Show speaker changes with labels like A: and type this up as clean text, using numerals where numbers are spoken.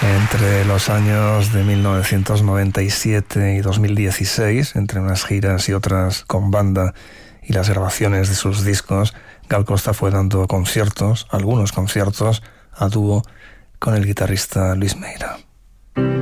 A: Entre los años de 1997 y 2016, entre unas giras y otras con banda y las grabaciones de sus discos, Gal Costa fue dando conciertos, algunos conciertos, a dúo con el guitarrista Luis Meira.